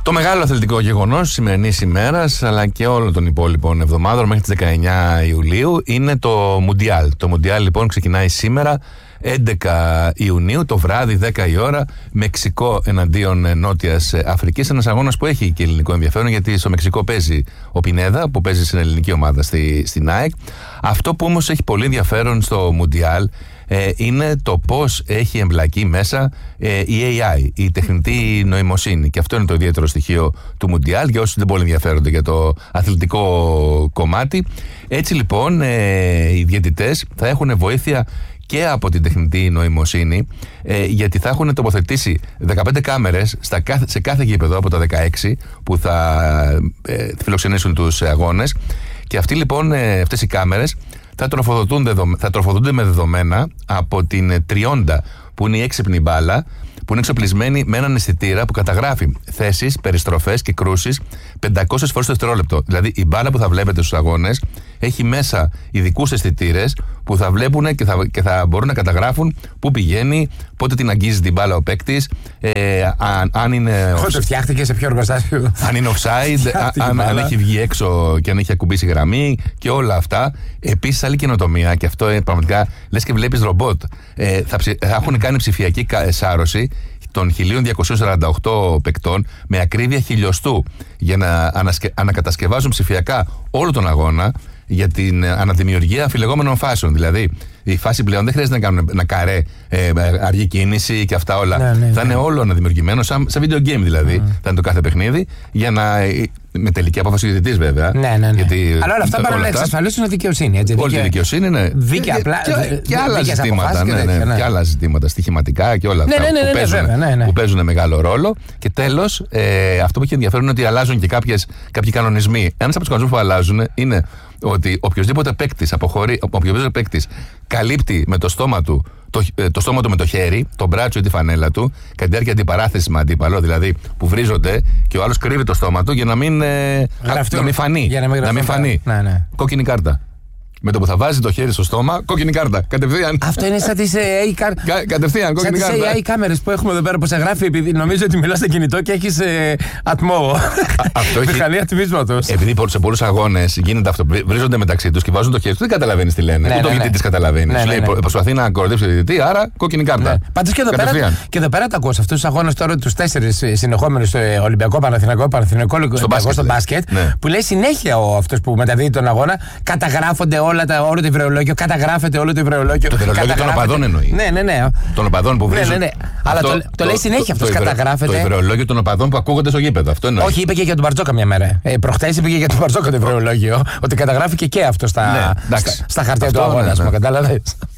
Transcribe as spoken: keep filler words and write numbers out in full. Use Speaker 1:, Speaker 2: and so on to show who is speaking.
Speaker 1: Το μεγάλο αθλητικό γεγονός της σημερινής ημέρας, αλλά και όλων των υπόλοιπων εβδομάδων μέχρι τις δεκαεννιά Ιουλίου, είναι το Μουντιάλ. Το Μουντιάλ λοιπόν ξεκινάει σήμερα, έντεκα Ιουνίου, το βράδυ, δέκα η ώρα, Μεξικό εναντίον Νότιας Αφρικής. Ένας αγώνας που έχει και ελληνικό ενδιαφέρον, γιατί στο Μεξικό παίζει ο Πινέδα, που παίζει στην ελληνική ομάδα στη, στην ΑΕΚ. Αυτό που όμως έχει πολύ ενδιαφέρον στο Μουντιάλ ε, είναι το πώς έχει εμπλακεί μέσα ε, η έι άι, η τεχνητή νοημοσύνη. Και αυτό είναι το ιδιαίτερο στοιχείο του Μουντιάλ, για όσους δεν πολύ ενδιαφέρονται για το αθλητικό κομμάτι. Έτσι λοιπόν, ε, οι διαιτητές θα έχουν βοήθεια και από την τεχνητή νοημοσύνη, ε, γιατί θα έχουν τοποθετήσει δεκαπέντε κάμερες στα κάθε, σε κάθε γήπεδο από τα δεκαέξι που θα ε, φιλοξενήσουν τους αγώνες, και αυτοί λοιπόν, ε, αυτές οι κάμερες θα τροφοδοτούνται, θα τροφοδοτούνται με δεδομένα από την τριόντα, που είναι η έξυπνη μπάλα, που είναι εξοπλισμένη με έναν αισθητήρα που καταγράφει θέσεις, περιστροφές και κρούσεις πεντακόσιες φορές το δευτερόλεπτο. Δηλαδή η μπάλα που θα βλέπετε στους αγώνες έχει μέσα ειδικούς αισθητήρες που θα βλέπουν και θα, και θα μπορούν να καταγράφουν πού πηγαίνει, πότε την αγγίζει την μπάλα ο παίκτης, ε, αν, αν είναι.
Speaker 2: Πότε φτιάχτηκε, σε ποιο εργοστάσιο.
Speaker 1: Αν είναι offside, αν, αν έχει βγει έξω και αν έχει ακουμπήσει γραμμή και όλα αυτά. Επίσης, άλλη καινοτομία, και αυτό είναι πραγματικά λες και βλέπεις ρομπότ. Ε, θα, θα έχουν κάνει ψηφιακή σάρωση των χίλια διακόσιων σαράντα οκτώ παικτών με ακρίβεια χιλιοστού, για να ανασκε... ανακατασκευάζουν ψηφιακά όλο τον αγώνα για την αναδημιουργία αμφιλεγόμενων φάσεων. Δηλαδή, η φάση πλέον δεν χρειάζεται να κάνουν ένα καρέ, ε, αργή κίνηση και αυτά όλα. Ναι, ναι, ναι. Θα είναι όλο αναδημιουργημένο, σαν, σαν video game δηλαδή. Mm. Θα είναι το κάθε παιχνίδι, για να. Με τελική απόφαση διαιτητής βέβαια.
Speaker 2: Ναι, ναι, ναι.
Speaker 1: Γιατί
Speaker 2: αλλά όλα αυτά πάνε να εξασφαλίσουν δικαιοσύνη. Έτσι,
Speaker 1: όλη τη δικαιοσύνη, ναι.
Speaker 2: Δίκαια,
Speaker 1: και, και, και άλλα ζητήματα. Ναι, ναι, ναι. Και άλλα ζητήματα, στοιχηματικά και όλα
Speaker 2: ναι,
Speaker 1: αυτά
Speaker 2: ναι, ναι,
Speaker 1: που, παίζουν,
Speaker 2: ναι, ναι, ναι.
Speaker 1: που παίζουν μεγάλο ρόλο. Και τέλος, ε, αυτό που έχει ενδιαφέρον είναι ότι αλλάζουν και κάποιες, κάποιοι κανονισμοί. Ένας από τους κανονισμούς που αλλάζουν είναι ότι οποιοδήποτε παίκτης αποχωρεί, οποιοδήποτε παίκτης καλύπτει με το στόμα του Το, το στόμα του με το χέρι, το μπράτσο ή τη φανέλα του, κατά τη διάρκεια αντιπαράθεση με αντίπαλο, δηλαδή που βρίζονται και ο άλλος κρύβει το στόμα του για να μην, ε, να μην φανεί.
Speaker 2: Για να μην,
Speaker 1: να μην φανεί.
Speaker 2: Ναι, ναι.
Speaker 1: Κόκκινη κάρτα. Με το που θα βάζει το χέρι στο στόμα, κόκκινη κάρτα. Κατευθείαν.
Speaker 2: Αυτό είναι σαν τις έι άι κάρτες.
Speaker 1: Κα, κατευθείαν, κόκκινη
Speaker 2: σαν
Speaker 1: κάρτα.
Speaker 2: Σαν τις έι άι κάμερες που έχουμε εδώ πέρα που σε γράφει, επειδή νομίζω ότι μιλάς στο κινητό και έχεις ε, ατμό.
Speaker 1: Αυτό έχει.
Speaker 2: Μηχανή ατμίσματος.
Speaker 1: Επειδή σε πολλούς αγώνες γίνεται αυτό. Βρίζονται μεταξύ τους και βάζουν το χέρι του, δεν καταλαβαίνεις τι λένε.
Speaker 2: Ναι,
Speaker 1: Ούτε
Speaker 2: ναι,
Speaker 1: ο
Speaker 2: ναι.
Speaker 1: διαιτητής καταλαβαίνει.
Speaker 2: Ναι, ναι, ναι.
Speaker 1: Προσπαθεί να κοροϊδέψει τον διαιτητή, άρα κόκκινη κάρτα. Ναι.
Speaker 2: Πάντως και εδώ πέρα, και εδώ πέρα τα ακούω. Αυτούς τους αγώνες τώρα, τους τέσσερις συνεχόμενους στο Ολυμπιακό, Παναθηναϊκό, Παναθηναϊκό στο μπάσκετ, που λέει συνέχεια αυτό που μεταδίδει τον αγώνα, καταγράφονται όλα τα όλο το υβρεολόγιο, καταγράφεται όλο το υβρεολόγιο.
Speaker 1: Το υβρεολόγιο των οπαδών εννοεί.
Speaker 2: Ναι, ναι, ναι.
Speaker 1: Των οπαδών που βρίζουν.
Speaker 2: Ναι, ναι, ναι. Αλλά το, το, το λέει συνέχεια αυτό, καταγράφεται.
Speaker 1: Το υβρεολόγιο των οπαδών που ακούγονται στο γήπεδο. Αυτό εννοεί.
Speaker 2: Όχι, είπε και για τον Μπαρτζόκα μια μέρα. Ε, Προχτές είπε και για τον Μπαρτζόκα το υβρεολόγιο. Ότι καταγράφηκε και αυτό στα,
Speaker 1: ναι,
Speaker 2: στα, στα χαρτιά αυτό, του αγώνα, ναι, ναι. Κατάλαβες.